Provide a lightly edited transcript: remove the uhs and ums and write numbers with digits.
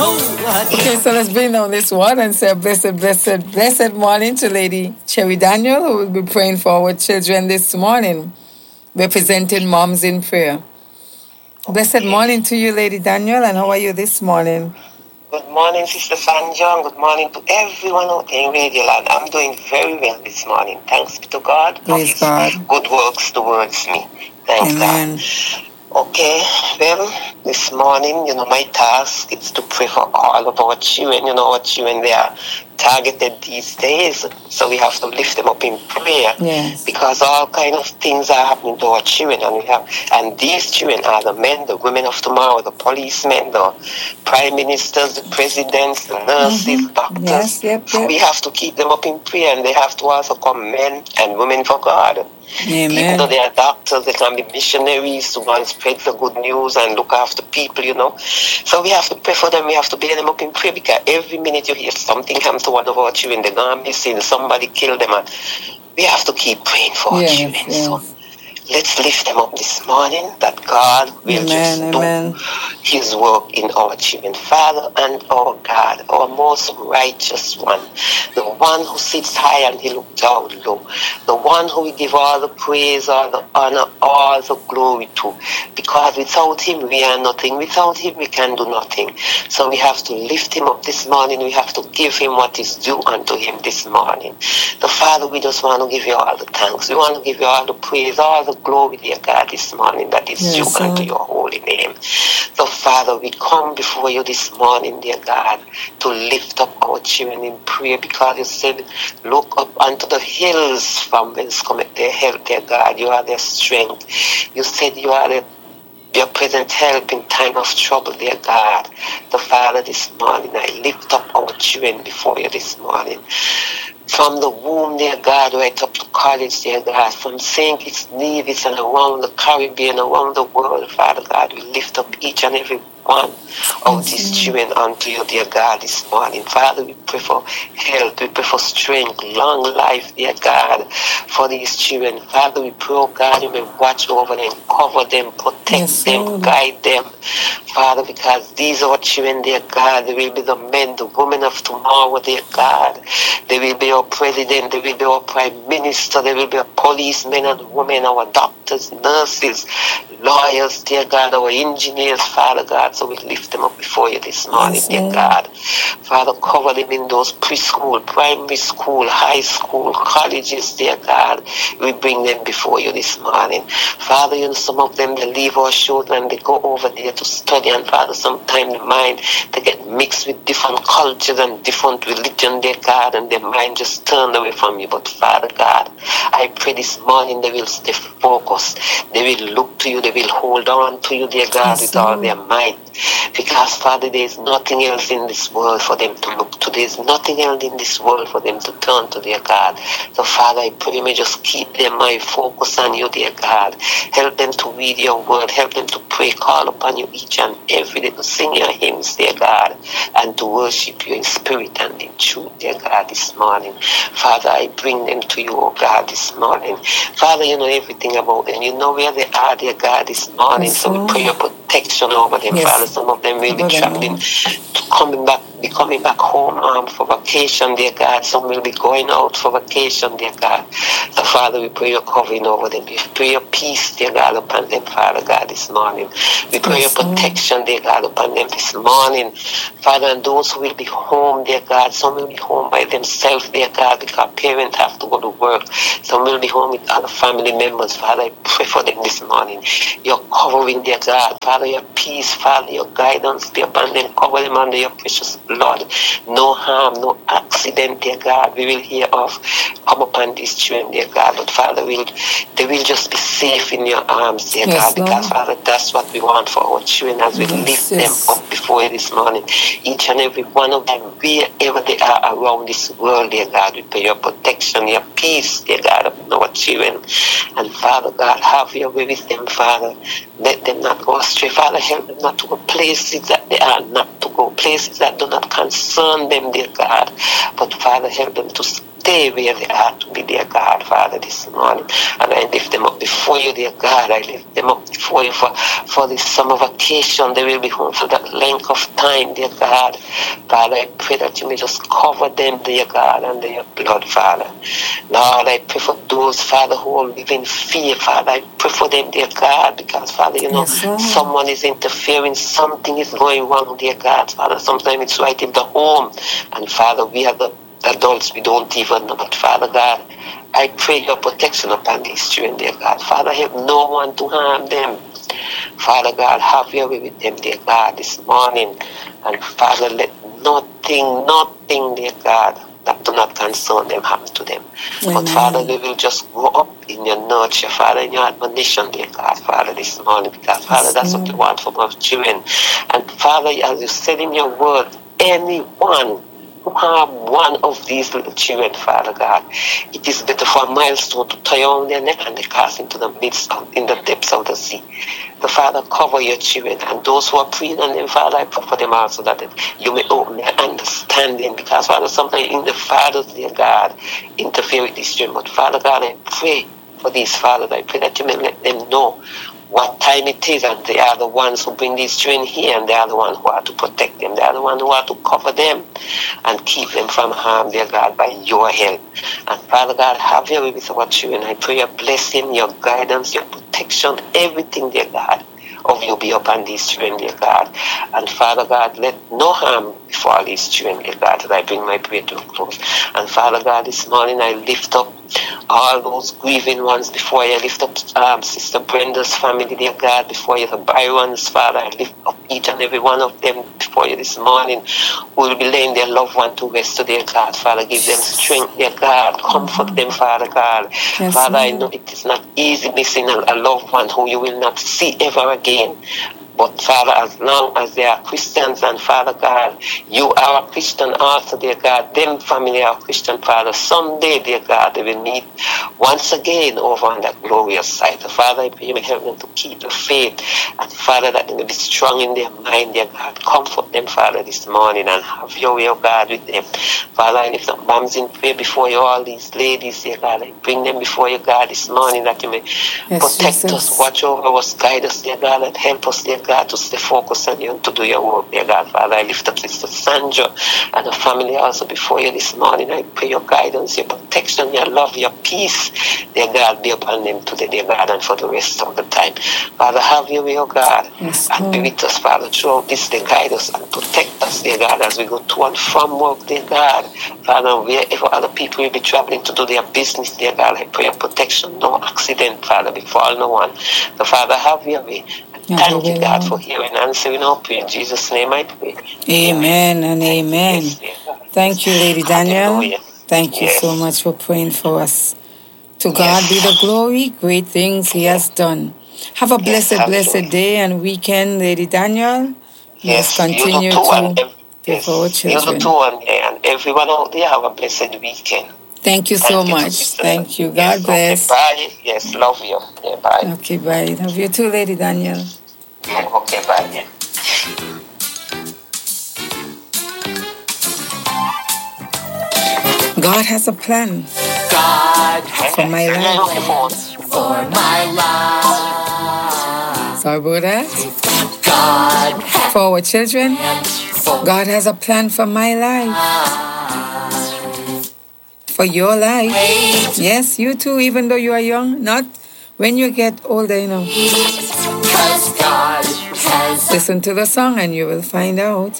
Okay, so let's bring down this one and say a blessed morning to Lady Cherry Daniel, who will be praying for our children this morning, representing Moms in Prayer. Blessed morning to you, Lady Daniel, and how are you this morning? Good morning, Sister Sanjong. Good morning to everyone out there in Radio Land. I'm doing very well this morning. Thanks be to God for Praise His God. good works towards me. Thanks Amen. God. Okay, well, this morning, my task is to pray for all of our children. Our children, they are targeted these days, so we have to lift them up in prayer. Yes. Because all kind of things are happening to our children, and these children are the men, the women of tomorrow, the policemen, the prime ministers, the presidents, the nurses, doctors. Yes, We have to keep them up in prayer, and they have to also come men and women for God. Amen. Even though they are doctors, they can be missionaries to go and spread the good news and look after people, So we have to pray for them. We have to bear them up in prayer, because every minute you hear something happen to one of our children, they're gone missing, somebody killed them, and we have to keep praying for our children. Yes. So let's lift them up this morning, that God will do His work in our children. Father and our God, our most righteous one, the one who sits high and He looks down low, the one who we give all the praise, all the honor, all the glory to, because without Him we are nothing. Without Him we can do nothing. So we have to lift Him up this morning. We have to give Him what is due unto Him this morning. So Father, we just want to give You all the thanks. We want to give You all the praise, all the glory, dear God, this morning that is due unto Your holy name. So Father, we come before You this morning, dear God, to lift up our children in prayer, because You said, look up unto the hills from whence cometh their help, dear God. You are their strength. You said You are Your present help in time of trouble, dear God. So Father, this morning I lift up our children before You this morning. From the womb, dear God, right up to college, dear God, from St. Kitts, Nevis, and around the Caribbean, around the world, Father God, we lift up each and every one of these children unto You, dear God, this morning. Father, we pray for health, we pray for strength, long life, dear God, for these children. Father, we pray, oh God, You may watch over them, cover them, protect them, guide them, Father, because these are children, dear God. They will be the men, the women of tomorrow, dear God. They will be our president, they will be our prime minister, they will be our policemen and women, our doctors, nurses, lawyers, dear God, our engineers, Father God. So we lift them up before You this morning, dear God. Father, cover them in those preschool, primary school, high school, colleges, dear God. We bring them before You this morning. Father, some of them, they leave our children, they go over there to study, and Father, sometimes the mind, they get mixed with different cultures and different religion, dear God, and their mind just turned away from You. But Father God, I pray this morning they will stay focused. They will look to You. They will hold on to You, dear God, with all their might. Because, Father, there is nothing else in this world for them to look to. There is nothing else in this world for them to turn to, dear God. So, Father, I pray You may just keep their mind focused on You, dear God. Help them to read Your word. Help them to pray, call upon You each and every day, to sing Your hymns, dear God, and to worship You in spirit and in truth, dear God, this morning. Father, I bring them to You, oh God, this morning. Father, You know everything about them. You know where they are, dear God, this morning. So we pray Your protection over them, Father. Some of them will be traveling, be coming back home for vacation, dear God. Some will be going out for vacation, dear God. So, Father, we pray Your covering over them. We pray Your peace, dear God, upon them, Father God, this morning. We pray Your protection, dear God, upon them this morning. Father, and those who will be home, dear God, some will be home by themselves, dear God, because parents have to go to work. Some will be home with other family members. Father, I pray for them this morning. Your covering, dear God. Father, Your peace, Father, Your guidance be upon them. Cover them under Your precious blood. No harm, no accident, dear God, we will hear of come upon these children, dear God. But Father, they will just be safe in Your arms, dear God, because Father, that's what we want for our children as we lift them up before You this morning. Each and every one of them, wherever they are around this world, dear God, we pray Your protection, Your peace, dear God, upon our children. And Father God, have Your way with them, Father. Let them not go astray. Father, help them not to go places that they are not to go, places that do not concern them, dear God. But Father, help them to stay where they are to be, dear God, Father, this morning. And I lift them up before you, dear God. I lift them up before you for this summer vacation. They will be home for that length of time, dear God. Father, I pray that you may just cover them, dear God, under your blood, Father. Lord, I pray for those, Father, who are living in fear, Father. I pray for them, dear God, because, Father, you know, someone is interfering, something is going wrong, dear God, Father. Sometimes it's right in the home. And, Father, we are the adults, we don't even know. But, Father God, I pray your protection upon these children, dear God. Father, help no one to harm them. Father God, have your way with them, dear God, this morning. And, Father, let nothing, dear God, that do not concern them happen to them. Amen. But, Father, they will just grow up in your nurture, Father, in your admonition, dear God, Father, this morning. Because, Father, that's what you want from our children. And, Father, as you said in your word, anyone who harm one of these little children, Father God, it is better for a milestone to tie on their neck and they cast into the midst in the depths of the sea. The Father, cover your children, and those who are praying on them, Father, I pray for them also that you may open their understanding, because, Father, sometimes in the fathers, dear God, interfere with these children. But, Father God, I pray for these fathers. I pray that you may let them know what time it is, and they are the ones who bring these children here, and they are the ones who are to protect them. They are the ones who are to cover them and keep them from harm, dear God, by your help. And, Father God, have your way with our children. I pray your blessing, your guidance, your protection, everything, dear God, of you be upon these children, dear God. And, Father God, let no harm befall these children, dear God, as I bring my prayer to a close. And, Father God, this morning I lift up all those grieving ones before you. I lift up Sister Brenda's family, dear God, before you. The Byron's, Father, I lift up each and every one of them before you this morning, who will be laying their loved one to rest to their God. Father, give them strength, dear God. Comfort them, Father God. Yes, Father, I know it is not easy missing a loved one who you will not see ever again. But, Father, as long as they are Christians, and, Father God, you are a Christian also, dear God, them family are Christian, Father. Someday, dear God, they will meet once again over on that glorious side. Father, I pray you may help them to keep the faith, and, Father, that they may be strong in their mind, dear God. Comfort them, Father, this morning, and have your way, oh God, with them. Father, I lift up moms in prayer before you, all these ladies, dear God. I bring them before you, God, this morning, that you may protect us, watch over us, guide us, dear God, and help us, dear God, to stay focused on you and to do your work, dear God. Father, I lift up Sister Sandra and the family also before you this morning. I pray your guidance, your protection, your love, your peace, dear God, be upon them today, dear God, and for the rest of the time. Father, have your way, oh God, and be with us, Father, throughout this day. Guide us and protect us, dear God, as we go to and from work, dear God. Father, wherever other people will be traveling to do their business, dear God, I pray your protection, no accident, Father, befall no one. So, Father, have your way. Thank you, God, for hearing and answering our prayer. In Jesus' name I pray. Amen and amen. Thank you, Lady Daniel. Thank you so much for praying for us. To God be the glory, great things He has done. Have a blessed day and weekend, Lady Daniel. Yes, continue to pray for our children. You too, and everyone out there, have a blessed weekend. Thank you so much. Thank you. God bless. Okay, bye. Yes, love you. Yeah, bye. Okay, bye. Love you too, Lady Daniel. Okay, bye. Yeah. God has a plan. God for my life. For my life. Sorry about that. God for our children. God has a plan for my life. For your life. Yes, you too, even though you are young. Not when you get older, you know. God has Listen to the song and you will find out.